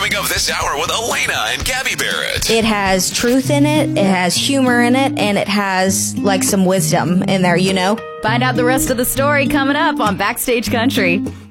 Coming up this hour with Elena and Gabby Barrett. It has truth in it, it has humor in it, and it has like some wisdom in there, you know? Find out the rest of the story coming up on Backstage Country.